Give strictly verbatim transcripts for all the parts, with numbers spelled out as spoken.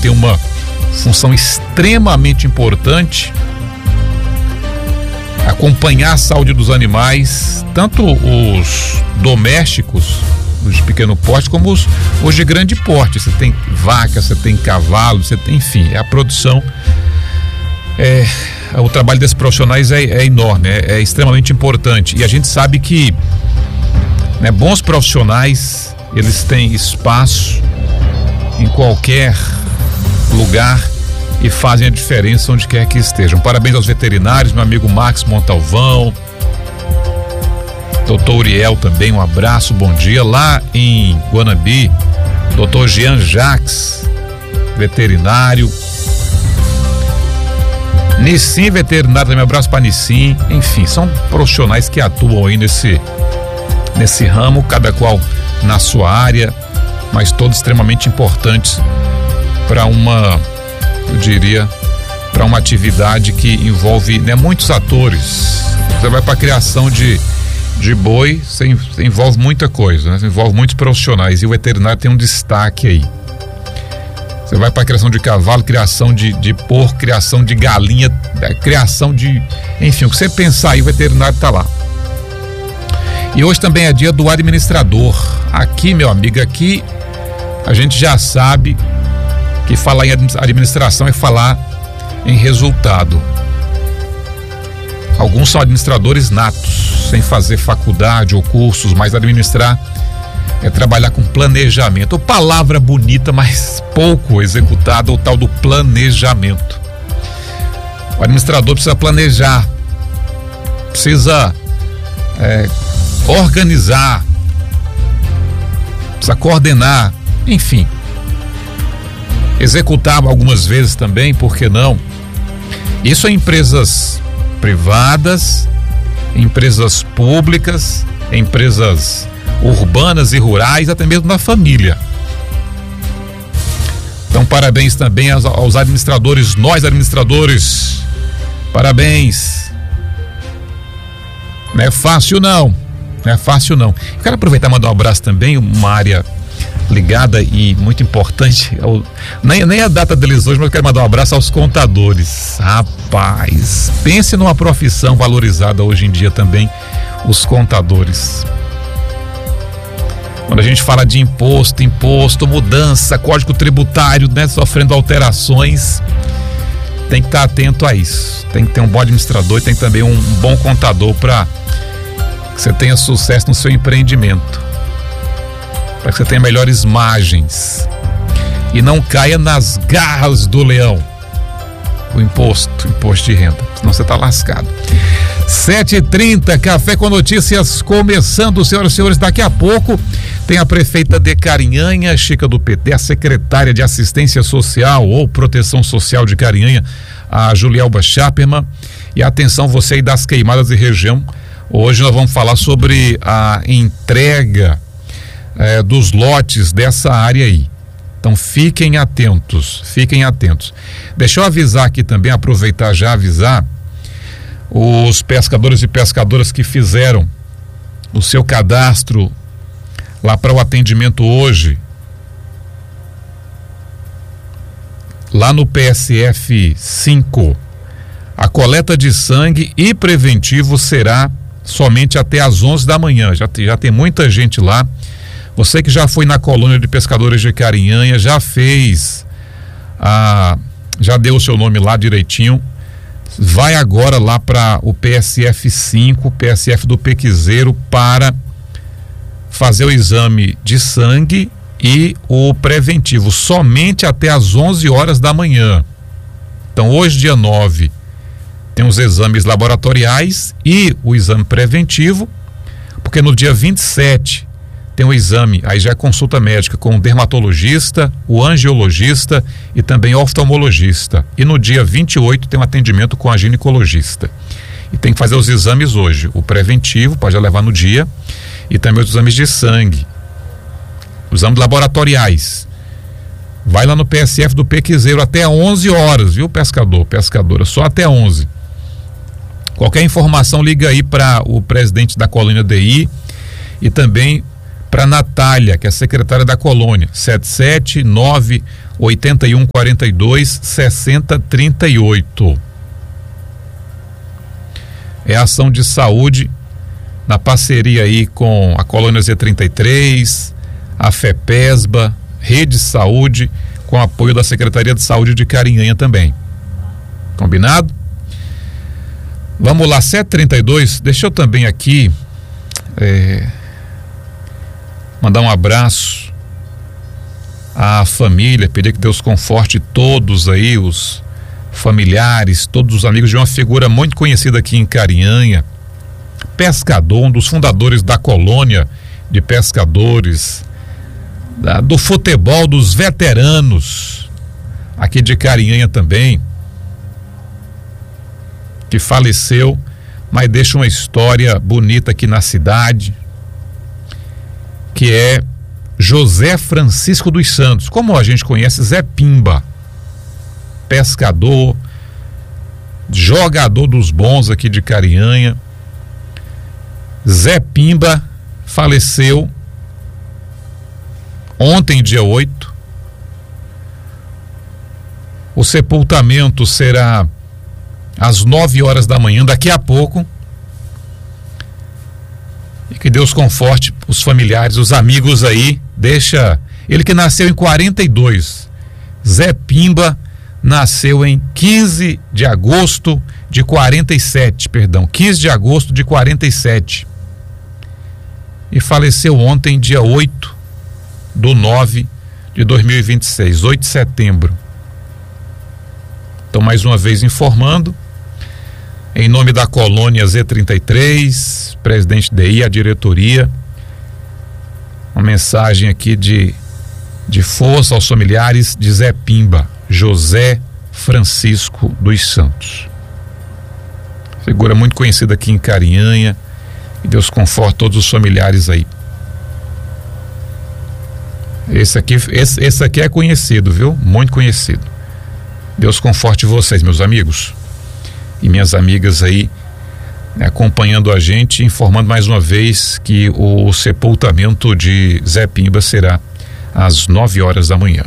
tem uma função extremamente importante, acompanhar a saúde dos animais, tanto os domésticos, os de pequeno porte, como os, os de grande porte. Você tem vaca, você tem cavalo, você tem, enfim, é a produção. É, o trabalho desses profissionais é, é enorme, é, é extremamente importante. E a gente sabe que, né, bons profissionais, eles têm espaço em qualquer lugar e fazem a diferença onde quer que estejam. Parabéns aos veterinários, meu amigo Max Montalvão, doutor Uriel também, um abraço, bom dia. Lá em Guanabi, doutor Jean Jacques, veterinário. Nissim veterinário também, um abraço para Nissim. Enfim, são profissionais que atuam aí nesse, nesse ramo, cada qual na sua área, mas todos extremamente importantes para uma, eu diria, para uma atividade que envolve, né, muitos atores. Você vai para a criação de, de boi, você envolve muita coisa, né? Você envolve muitos profissionais, e o veterinário tem um destaque aí. Você vai para a criação de cavalo, criação de, de porco, criação de galinha, criação de... Enfim, o que você pensar aí, o veterinário está lá. E hoje também é dia do administrador. Aqui, meu amigo, aqui a gente já sabe que falar em administração é falar em resultado. Alguns são administradores natos, sem fazer faculdade ou cursos, mas administrar é trabalhar com planejamento. Ou palavra bonita, mas pouco executada, o tal do planejamento. O administrador precisa planejar, precisa é, organizar, precisa coordenar, enfim. Executar algumas vezes também, por que não? Isso em empresas privadas, empresas públicas, empresas urbanas e rurais, até mesmo na família. Então, parabéns também aos, aos administradores, nós administradores, parabéns. Não é fácil não, não é fácil não. Eu quero aproveitar e mandar um abraço também, uma área ligada e muito importante, ao, nem, nem a data deles hoje, mas eu quero mandar um abraço aos contadores. Rapaz, pense numa profissão valorizada hoje em dia também, os contadores. Quando a gente fala de imposto, imposto, mudança, código tributário, né, sofrendo alterações, tem que estar atento a isso. Tem que ter um bom administrador e tem também um, um bom contador para que você tenha sucesso no seu empreendimento, para que você tenha melhores margens e não caia nas garras do leão. O imposto, imposto de renda, senão você está lascado. sete e trinta, Café com Notícias começando, senhoras e senhores. Daqui a pouco tem a prefeita de Carinhanha, Chica do P T, a secretária de Assistência Social ou Proteção Social de Carinhanha, a Julielba Chaperman. E atenção, você aí das Queimadas e região, hoje nós vamos falar sobre a entrega eh, dos lotes dessa área aí. Então fiquem atentos, fiquem atentos. Deixa eu avisar aqui também, aproveitar já avisar os pescadores e pescadoras que fizeram o seu cadastro lá para o atendimento hoje, lá no P S F cinco. A coleta de sangue e preventivo será somente até às onze da manhã. Já, já tem muita gente lá. Você que já foi na colônia de pescadores de Carinhanha, já fez, a, já deu o seu nome lá direitinho, vai agora lá para o P S F cinco, P S F do Pequizeiro, para fazer o exame de sangue e o preventivo, somente até às onze horas da manhã. Então hoje, dia nove, tem os exames laboratoriais e o exame preventivo, porque no dia vinte e sete tem o exame, aí já é consulta médica com o dermatologista, o angiologista e também o oftalmologista. E no dia vinte e oito tem um atendimento com a ginecologista. E tem que fazer os exames hoje, o preventivo, pode levar no dia, e também os exames de sangue, os exames laboratoriais. Vai lá no P S F do Pequizeiro até onze horas, viu, pescador, pescadora, só até onze. Qualquer informação, liga aí para o presidente da colônia D I e também para Natália, que é secretária da colônia, sete sete nove oitenta e um quarenta e dois, sessenta trinta e oito. É a ação de saúde na parceria aí com a Colônia Z trinta e três, a FEPESBA, Rede Saúde, com apoio da Secretaria de Saúde de Carinhanha também. Combinado? Vamos lá, sete e trinta e dois. Deixa eu também aqui é, mandar um abraço à família, pedir que Deus conforte todos aí, os familiares, todos os amigos de uma figura muito conhecida aqui em Carinhanha, pescador, um dos fundadores da colônia de pescadores, da, do futebol dos veteranos aqui de Carinhanha também, que faleceu, mas deixa uma história bonita aqui na cidade, que é José Francisco dos Santos, como a gente conhece, Zé Pimba, pescador, jogador dos bons aqui de Carinhanha. Zé Pimba faleceu ontem, dia oito. O sepultamento será às nove horas da manhã, daqui a pouco. E que Deus conforte os familiares, os amigos aí. Deixa ele, que nasceu em quarenta e dois. Zé Pimba nasceu em quinze de agosto de quarenta e sete, perdão, quinze de agosto de quarenta e sete. E faleceu ontem, dia oito do nove de dois mil e vinte e seis, oito de setembro. Então, mais uma vez informando, em nome da Colônia Z trinta e três, presidente D I, a diretoria, uma mensagem aqui de, de força aos familiares de Zé Pimba, José Francisco dos Santos. Figura muito conhecida aqui em Carinhanha, e Deus conforte todos os familiares aí. Esse aqui, esse, esse aqui é conhecido, viu? Muito conhecido. Deus conforte vocês, meus amigos e minhas amigas aí, né, acompanhando a gente, informando mais uma vez que o sepultamento de Zé Pimba será às nove horas da manhã.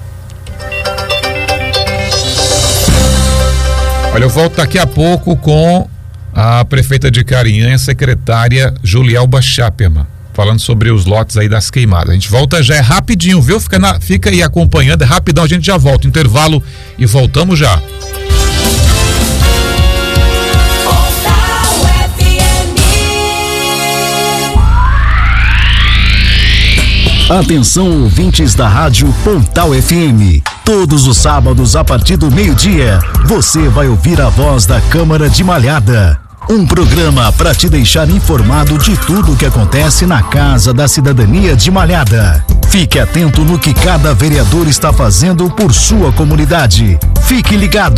Olha, eu volto daqui a pouco com a prefeita de Carinhanha, secretária Julielba Chapperman, falando sobre os lotes aí das queimadas. A gente volta já, é rapidinho, viu? Fica, na, fica aí acompanhando, é rapidão, a gente já volta, intervalo e voltamos já. Atenção, ouvintes da Rádio Pontal F M. Todos os sábados, a partir do meio-dia, você vai ouvir a voz da Câmara de Malhada. Um programa para te deixar informado de tudo o que acontece na Casa da Cidadania de Malhada. Fique atento no que cada vereador está fazendo por sua comunidade. Fique ligado.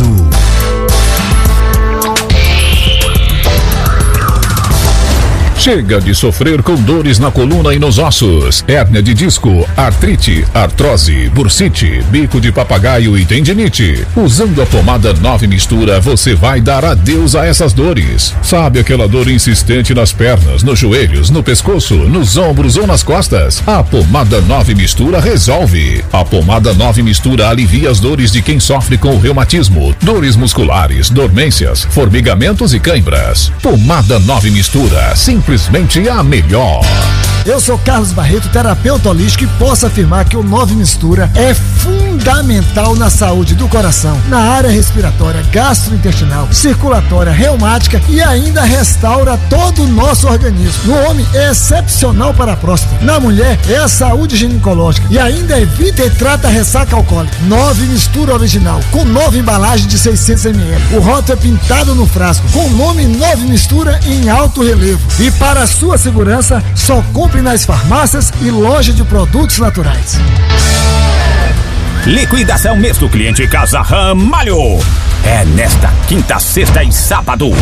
Chega de sofrer com dores na coluna e nos ossos, hérnia de disco, artrite, artrose, bursite, bico de papagaio e tendinite. Usando a pomada nove Mistura, você vai dar adeus a essas dores. Sabe aquela dor insistente nas pernas, nos joelhos, no pescoço, nos ombros ou nas costas? A pomada nove Mistura resolve. A pomada nove Mistura alivia as dores de quem sofre com o reumatismo, dores musculares, dormências, formigamentos e cãibras. Pomada nove Mistura, simples simplesmente a melhor. Eu sou Carlos Barreto, terapeuta holístico, e posso afirmar que o nove Mistura é fundamental na saúde do coração, na área respiratória, gastrointestinal, circulatória, reumática e ainda restaura todo o nosso organismo. No homem é excepcional para a próstata, na mulher é a saúde ginecológica e ainda evita e trata a ressaca alcoólica. nove Mistura original, com nove embalagens de seiscentos mililitros. O rótulo é pintado no frasco, com o nome nove Mistura em alto relevo. E para a sua segurança, só compre nas farmácias e lojas de produtos naturais. Liquidação mês do cliente Casa Ramalho. É nesta quinta, sexta e sábado.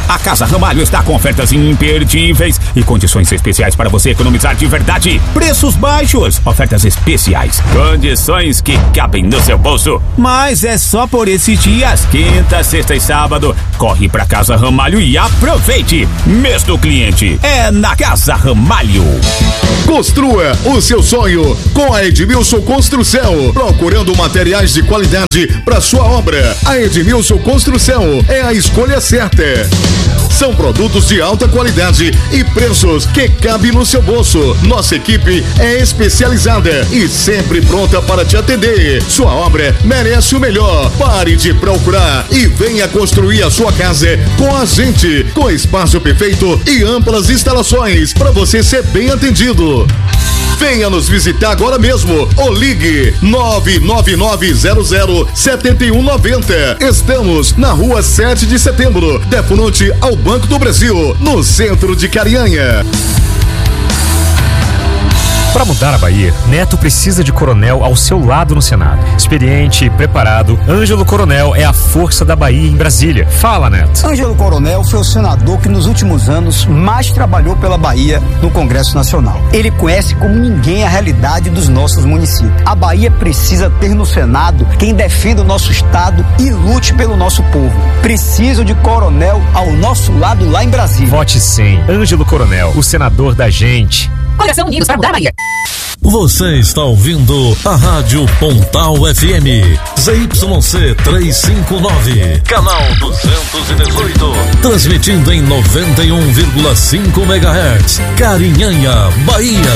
A Casa Ramalho está com ofertas imperdíveis e condições especiais para você economizar de verdade. Preços baixos, ofertas especiais, condições que cabem no seu bolso. Mas é só por esses dias, quinta, sexta e sábado. Corre pra Casa Ramalho e aproveite. Mês do cliente é na Casa Ramalho. Construa o seu sonho com a Edmilson Construção. Procurando materiais de qualidade para sua obra, a Edmilson Construção é a escolha certa. São produtos de alta qualidade e preços que cabem no seu bolso. Nossa equipe é especializada e sempre pronta para te atender. Sua obra merece o melhor. Pare de procurar e venha construir a sua casa com a gente, com espaço perfeito e amplas instalações para você ser bem atendido. Venha nos visitar agora mesmo ou ligue nove nove nove zero zero sete um nove zero. Estamos na rua sete de setembro, de frente ao Banco do Brasil, no centro de Carianha. Para mudar a Bahia, Neto precisa de coronel ao seu lado no Senado. Experiente e preparado, Ângelo Coronel é a força da Bahia em Brasília. Fala, Neto. Ângelo Coronel foi o senador que nos últimos anos mais trabalhou pela Bahia no Congresso Nacional. Ele conhece como ninguém a realidade dos nossos municípios. A Bahia precisa ter no Senado quem defenda o nosso estado e lute pelo nosso povo. Preciso de coronel ao nosso lado lá em Brasília. Vote cem. Ângelo Coronel, o senador da gente. Coração Unidos para mudar a Bahia. Você está ouvindo a Rádio Pontal F M, Z Y C trezentos e cinquenta e nove, canal duzentos e dezoito, transmitindo em noventa e um vírgula cinco megahertz, Carinhanha, Bahia.